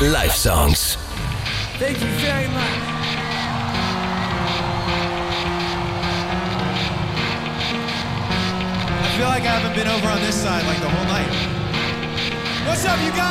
Live songs. Thank you very much. I feel like I haven't been over on this side like the whole night. What's up, you guys?